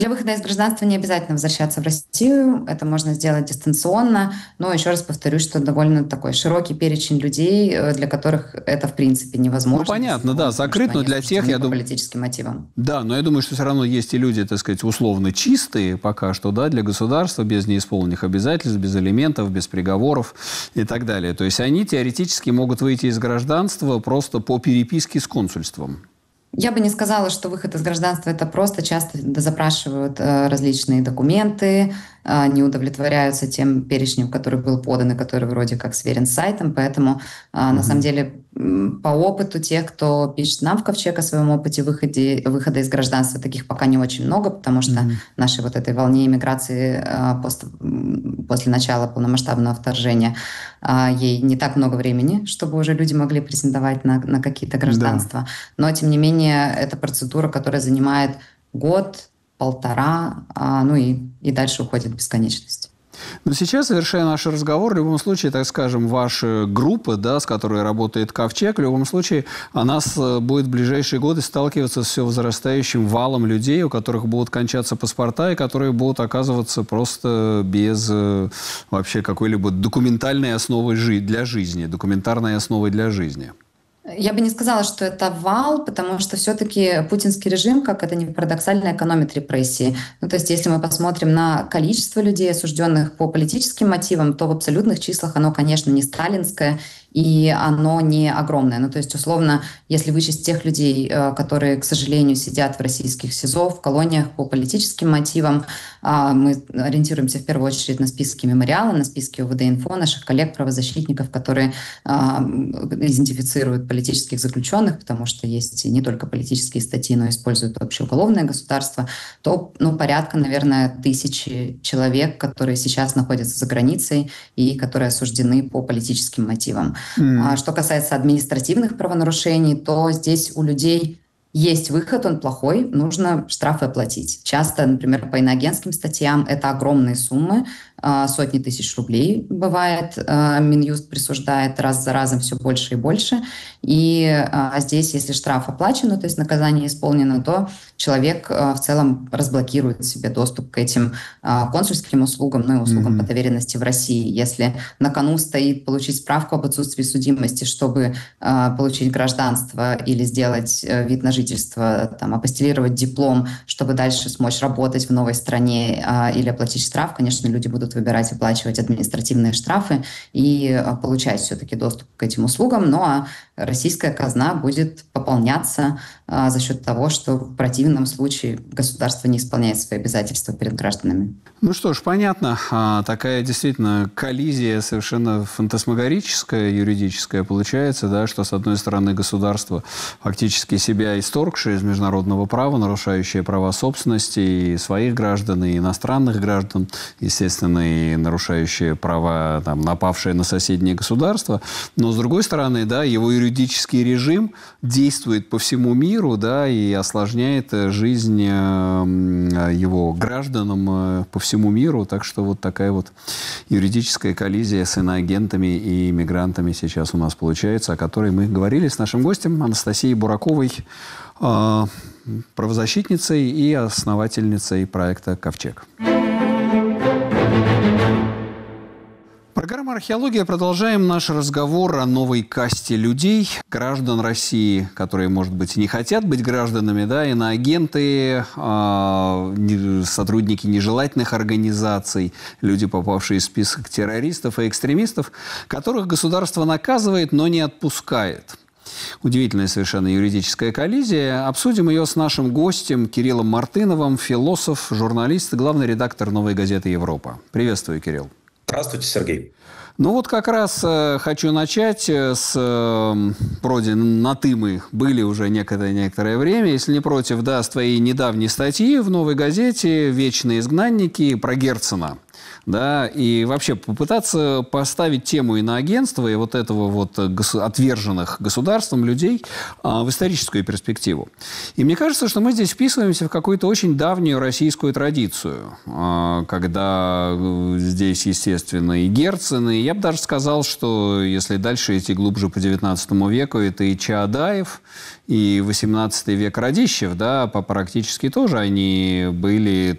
Для выхода из гражданства не обязательно возвращаться в Россию. Это можно сделать дистанционно. Но еще раз повторюсь, что довольно такой широкий перечень людей, для которых это в принципе Ну, невозможно. понятно, да, закрыт, но для тех, я по думаю... политическим мотивам. Да, но я думаю, что все равно есть и люди, так сказать, условно чистые пока что, да, для государства, без неисполненных обязательств, без элементов, без приговоров и так далее. То есть они теоретически могут выйти из гражданства просто по переписке с консульством. Я бы не сказала, что выход из гражданства — это просто. Часто запрашивают различные документы, не удовлетворяются тем перечнем, который был подан и который вроде как сверен с сайтом. Поэтому, на самом деле, по опыту тех, кто пишет нам в Ковчег о своем опыте выхода из гражданства, таких пока не очень много, потому что нашей вот этой волне иммиграции после начала полномасштабного вторжения ей не так много времени, чтобы уже люди могли претендовать на какие-то гражданства. Да. Но, тем не менее, это процедура, которая занимает год, полтора, ну и дальше уходит в бесконечность. Но сейчас, завершая наш разговор, в любом случае, так скажем, ваша группа, да, с которой работает Ковчег, в любом случае, она будет в ближайшие годы сталкиваться с все возрастающим валом людей, у которых будут кончаться паспорта и которые будут оказываться просто без вообще какой-либо документальной основы для жизни, документарной основы для жизни. Я бы не сказала, что это вал, потому что все-таки путинский режим, как это ни парадоксально, экономит репрессии. Ну, то есть если мы посмотрим на количество людей, осужденных по политическим мотивам, то в абсолютных числах оно, конечно, не сталинское, и оно не огромное. Ну, то есть, условно, если вычесть тех людей, которые, к сожалению, сидят в российских СИЗО, в колониях по политическим мотивам, мы ориентируемся в первую очередь на списки мемориала, на списки УВД-инфо, наших коллег-правозащитников, которые идентифицируют политических заключенных, потому что есть не только политические статьи, но и используют общеуголовное государство, то порядка, наверное, 1000 человек, которые сейчас находятся за границей и которые осуждены по политическим мотивам. Что касается административных правонарушений, то здесь у людей есть выход, он плохой, нужно штрафы оплатить. Часто, например, по иноагентским статьям это огромные суммы, сотни тысяч рублей бывает, Минюст присуждает раз за разом все больше и больше. И здесь, если штраф оплачен, то есть наказание исполнено, то человек в целом разблокирует себе доступ к этим консульским услугам, ну и услугам по доверенности в России. Если на кону стоит получить справку об отсутствии судимости, чтобы получить гражданство или сделать вид на жительство, там, апостилировать диплом, чтобы дальше смочь работать в новой стране или оплатить штраф, конечно, люди будут выбирать оплачивать административные штрафы и получать все-таки доступ к этим услугам. Ну а российская казна будет пополняться за счет того, что в противном случае государство не исполняет свои обязательства перед гражданами. Ну что ж, понятно. Такая действительно коллизия совершенно фантасмагорическая, юридическая получается, да, что с одной стороны государство, фактически себя исторгшее из международного права, нарушающее права собственности и своих граждан, и иностранных граждан, естественно, и нарушающее права, там, напавшее на соседнее государство. Но с другой стороны, да, его юридический режим действует по всему миру, да, и осложняет жизнь его гражданам по всему миру. Так что вот такая вот юридическая коллизия с иноагентами и мигрантами сейчас у нас получается, о которой мы говорили с нашим гостем Анастасией Бураковой, правозащитницей и основательницей проекта «Ковчег». Программа «Археология». Продолжаем наш разговор о новой касте людей, граждан России, которые, может быть, не хотят быть гражданами, да, иноагенты, сотрудники нежелательных организаций, люди, попавшие в список террористов и экстремистов, которых государство наказывает, но не отпускает. Удивительная совершенно юридическая коллизия. Обсудим ее с нашим гостем Кириллом Мартыновым, философ, журналист и главный редактор «Новой газеты Европа». Приветствую, Кирилл. Здравствуйте, Сергей. Ну вот как раз хочу начать с вроде на «ты» мы были уже некоторое время, если не против, да, с твоей недавней статьи в «Новой газете» «Вечные изгнанники» про Герцена. Да, и вообще попытаться поставить тему иноагентства и вот этого вот отверженных государством людей в историческую перспективу. И мне кажется, что мы здесь вписываемся в какую-то очень давнюю российскую традицию, когда здесь, естественно, и Герцен, и я бы даже сказал, что если дальше идти глубже по XIX веку, это и Чаадаев, и XVIII век Радищев, да, практически тоже они были